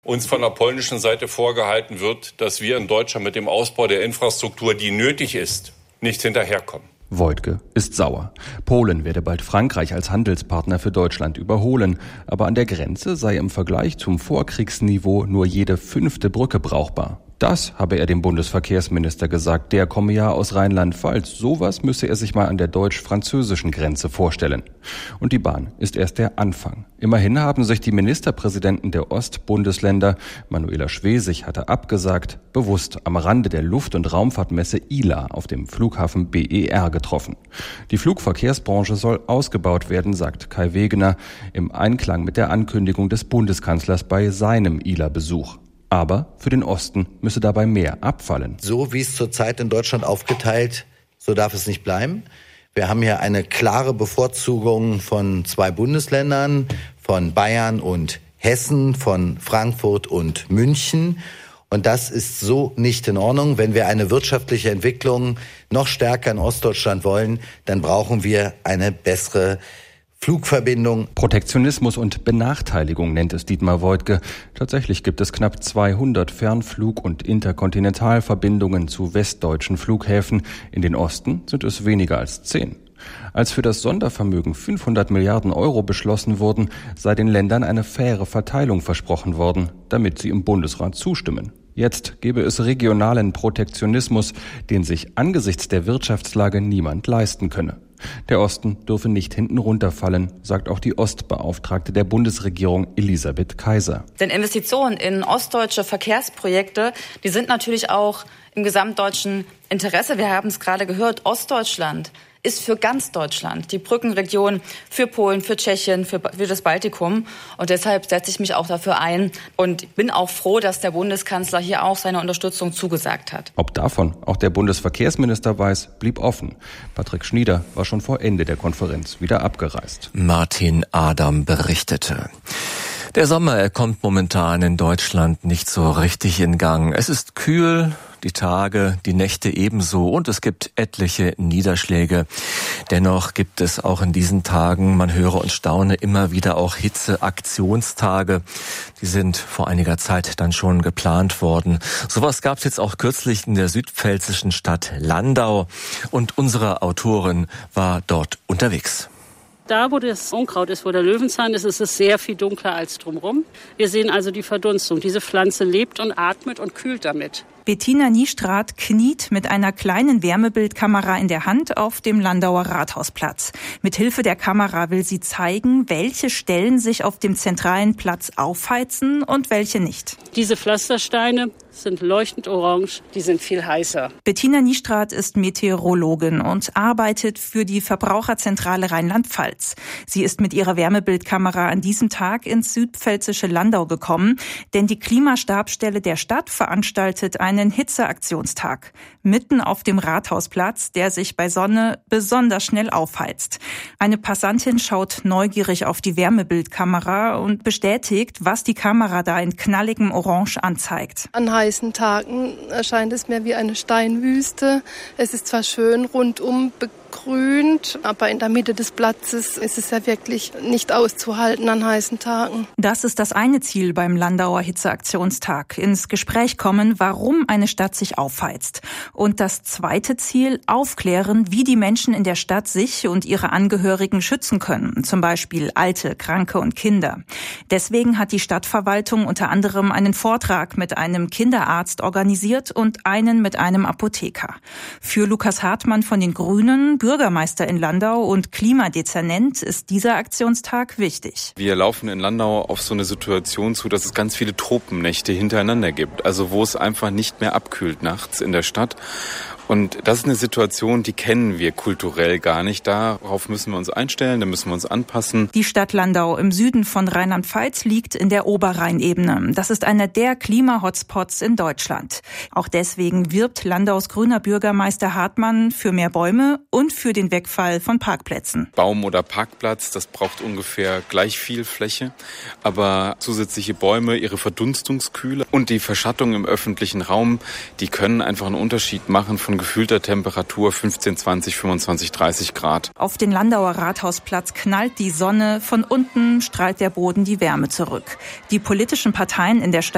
Uns von der polnischen Seite vorgehalten wird, dass wir in Deutschland mit dem Ausbau der Infrastruktur, die nötig ist, nicht hinterherkommen. Wojtke ist sauer. Polen werde bald Frankreich als Handelspartner für Deutschland überholen. Aber an der Grenze sei im Vergleich zum Vorkriegsniveau nur jede 5. Brücke brauchbar. Das habe er dem Bundesverkehrsminister gesagt. Der komme ja aus Rheinland-Pfalz. Sowas müsse er sich mal an der deutsch-französischen Grenze vorstellen. Und die Bahn ist erst der Anfang. Immerhin haben sich die Ministerpräsidenten der Ostbundesländer, Manuela Schwesig hatte abgesagt, bewusst am Rande der Luft- und Raumfahrtmesse ILA auf dem Flughafen BER getroffen. Die Flugverkehrsbranche soll ausgebaut werden, sagt Kai Wegener, im Einklang mit der Ankündigung des Bundeskanzlers bei seinem ILA-Besuch. Aber für den Osten müsse dabei mehr abfallen. So wie es zurzeit in Deutschland aufgeteilt, so darf es nicht bleiben. Wir haben hier eine klare Bevorzugung von 2 Bundesländern, von Bayern und Hessen, von Frankfurt und München. Und das ist so nicht in Ordnung. Wenn wir eine wirtschaftliche Entwicklung noch stärker in Ostdeutschland wollen, dann brauchen wir eine bessere Flugverbindung. Protektionismus und Benachteiligung nennt es Dietmar Woidke. Tatsächlich gibt es knapp 200 Fernflug- und Interkontinentalverbindungen zu westdeutschen Flughäfen. In den Osten sind es weniger als 10. Als für das Sondervermögen 500 Milliarden Euro beschlossen wurden, sei den Ländern eine faire Verteilung versprochen worden, damit sie im Bundesrat zustimmen. Jetzt gebe es regionalen Protektionismus, den sich angesichts der Wirtschaftslage niemand leisten könne. Der Osten dürfe nicht hinten runterfallen, sagt auch die Ostbeauftragte der Bundesregierung Elisabeth Kaiser. Denn Investitionen in ostdeutsche Verkehrsprojekte, die sind natürlich auch im gesamtdeutschen Interesse. Wir haben es gerade gehört, Ostdeutschland ist für ganz Deutschland die Brückenregion für Polen, für Tschechien, für das Baltikum. Und deshalb setze ich mich auch dafür ein und bin auch froh, dass der Bundeskanzler hier auch seine Unterstützung zugesagt hat. Ob davon auch der Bundesverkehrsminister weiß, blieb offen. Patrick Schnieder war schon vor Ende der Konferenz wieder abgereist. Martin Adam berichtete. Der Sommer, er kommt momentan in Deutschland nicht so richtig in Gang. Es ist kühl, die Tage, die Nächte ebenso und es gibt etliche Niederschläge. Dennoch gibt es auch in diesen Tagen, man höre und staune, immer wieder auch Hitzeaktionstage. Die sind vor einiger Zeit dann schon geplant worden. Sowas gab es jetzt auch kürzlich in der südpfälzischen Stadt Landau und unsere Autorin war dort unterwegs. Da, wo das Unkraut ist, wo der Löwenzahn ist, ist es sehr viel dunkler als drumherum. Wir sehen also die Verdunstung. Diese Pflanze lebt und atmet und kühlt damit. Bettina Niestraat kniet mit einer kleinen Wärmebildkamera in der Hand auf dem Landauer Rathausplatz. Mit Hilfe der Kamera will sie zeigen, welche Stellen sich auf dem zentralen Platz aufheizen und welche nicht. Diese Pflastersteine sind leuchtend orange, die sind viel heißer. Bettina Niestraat ist Meteorologin und arbeitet für die Verbraucherzentrale Rheinland-Pfalz. Sie ist mit ihrer Wärmebildkamera an diesem Tag ins südpfälzische Landau gekommen, denn die Klimastabsstelle der Stadt veranstaltet einen Hitzeaktionstag mitten auf dem Rathausplatz, der sich bei Sonne besonders schnell aufheizt. Eine Passantin schaut neugierig auf die Wärmebildkamera und bestätigt, was die Kamera da in knalligem Orange anzeigt. An heißen Tagen erscheint es mir wie eine Steinwüste. Es ist zwar schön rundum begrünt, aber in der Mitte des Platzes ist es ja wirklich nicht auszuhalten an heißen Tagen. Das ist das eine Ziel beim Landauer Hitzeaktionstag. Ins Gespräch kommen, warum eine Stadt sich aufheizt. Und das zweite Ziel, aufklären, wie die Menschen in der Stadt sich und ihre Angehörigen schützen können. Zum Beispiel Alte, Kranke und Kinder. Deswegen hat die Stadtverwaltung unter anderem einen Vortrag mit einem Kinderarzt organisiert und einen mit einem Apotheker. Für Lukas Hartmann von den Grünen, Bürgermeister in Landau und Klimadezernent, ist dieser Aktionstag wichtig. Wir laufen in Landau auf so eine Situation zu, dass es ganz viele Tropennächte hintereinander gibt. Also wo es einfach nicht mehr abkühlt nachts in der Stadt. Und das ist eine Situation, die kennen wir kulturell gar nicht. Darauf müssen wir uns einstellen, da müssen wir uns anpassen. Die Stadt Landau im Süden von Rheinland-Pfalz liegt in der Oberrheinebene. Das ist einer der Klima-Hotspots in Deutschland. Auch deswegen wirbt Landaus grüner Bürgermeister Hartmann für mehr Bäume und für den Wegfall von Parkplätzen. Baum oder Parkplatz, das braucht ungefähr gleich viel Fläche. Aber zusätzliche Bäume, ihre Verdunstungskühle und die Verschattung im öffentlichen Raum, die können einfach einen Unterschied machen von gefühlter Temperatur 15, 20, 25, 30 Grad. Auf den Landauer Rathausplatz knallt die Sonne, von unten strahlt der Boden die Wärme zurück. Die politischen Parteien in der Stadt